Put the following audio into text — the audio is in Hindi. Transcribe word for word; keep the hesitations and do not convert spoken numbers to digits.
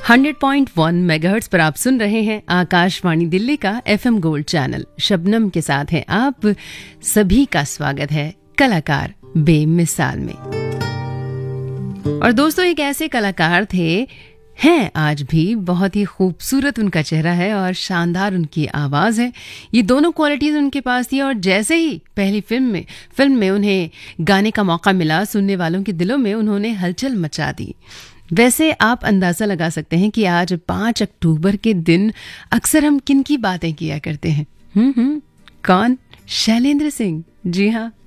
हंड्रेड पॉइंट वन मेगाहर्ट्ज पर आप सुन रहे हैं आकाशवाणी दिल्ली का एफएम गोल्ड चैनल। शबनम के साथ हैं आप सभी का स्वागत है कलाकार बेमिसाल में। और दोस्तों, एक ऐसे कलाकार थे, हैं आज भी, बहुत ही खूबसूरत उनका चेहरा है और शानदार उनकी आवाज़ है। ये दोनों क्वालिटीज़ उनके पास थी और जैसे ही पहली फिल्म में फिल्म में उन्हें गाने का मौका मिला, सुनने वालों के दिलों में उन्होंने हलचल मचा दी। वैसे आप अंदाज़ा लगा सकते हैं कि आज पाँच अक्टूबर के दिन अक्सर हम किन की बातें किया करते हैं। हम्म हम्म कौन? शैलेंद्र सिंह। जी हाँ,